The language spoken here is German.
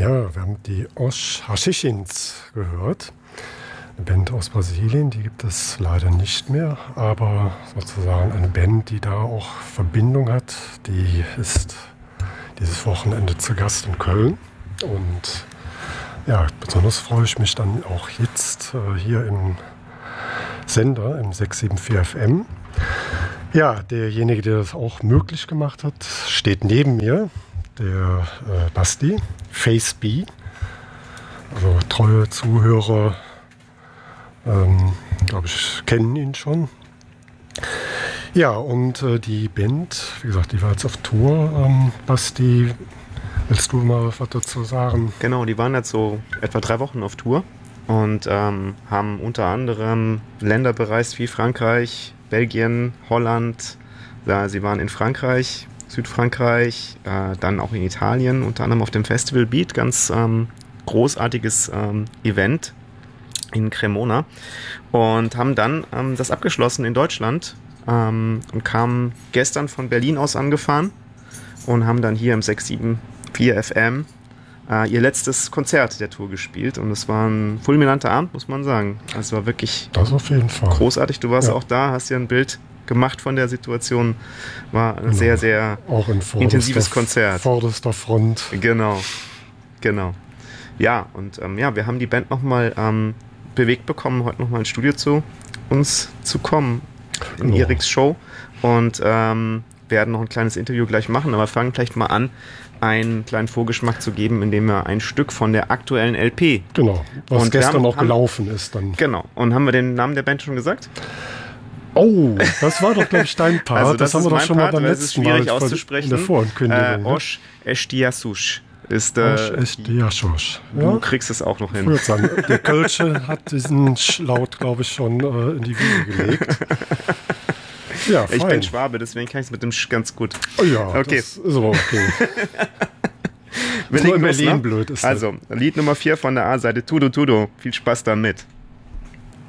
Ja, wir haben die Os Hashishins gehört. Eine Band aus Brasilien, die gibt es leider nicht mehr, aber sozusagen eine Band, die da auch Verbindung hat, die ist dieses Wochenende zu Gast in Köln. Und ja, besonders freue ich mich dann auch jetzt hier im Sender, im 674 FM. Ja, derjenige, der das auch möglich gemacht hat, steht neben mir, der Basti, Face B. Also treue Zuhörer, glaube ich, kennen ihn schon. Ja, und die Band, wie gesagt, die war jetzt auf Tour. Basti, willst du mal was dazu sagen? Genau, die waren jetzt so etwa 3 Wochen auf Tour und haben unter anderem Länder bereist wie Frankreich, Belgien, Holland. Ja, sie waren in Frankreich, Südfrankreich, dann auch in Italien, unter anderem auf dem Festival Beat, ganz großartiges Event in Cremona, und haben dann das abgeschlossen in Deutschland und kamen gestern von Berlin aus angefahren und haben dann hier im 674 FM ihr letztes Konzert der Tour gespielt, und es war ein fulminanter Abend, muss man sagen. Also es war wirklich das auf jeden Fall großartig. Du warst auch da, hast dir ein Bild gemacht von der Situation. War ein sehr, sehr auch intensives Konzert. Vorderster Front. Genau. Ja, und wir haben die Band nochmal bewegt bekommen, heute nochmal ins Studio zu uns zu kommen, in Eriks Show, und werden noch ein kleines Interview gleich machen, aber fangen vielleicht mal an, einen kleinen Vorgeschmack zu geben, indem wir ein Stück von der aktuellen LP. Genau, was und gestern auch gelaufen ist dann. Genau, und haben wir den Namen der Band schon gesagt? Oh, das war doch, glaube ich, dein Part. Also das haben wir doch schon mal beim letzten Mal auszusprechen. In der Vorankündigung. Osh Estiasush ist Estiasush. Du kriegst es auch noch hin. Der Kölsche hat diesen Laut, glaube ich, schon in die Wiege gelegt. Ja, ich bin Schwabe, deswegen kann ich es mit dem ganz gut. Oh ja, okay. Das ist aber okay. Wir legen los, Berlin blöd ist. Also, Lied Nummer 4 von der A-Seite, Tudo Tudo. Viel Spaß damit.